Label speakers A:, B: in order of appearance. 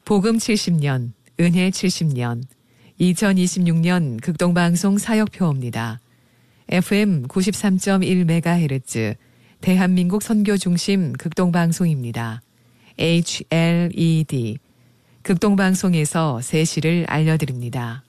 A: 복음 70년, 은혜 70년, 2026년 극동방송 사역표입니다. FM 93.1MHz, 대한민국 선교중심 극동방송입니다. HLED, 극동방송에서 새 시를 알려드립니다.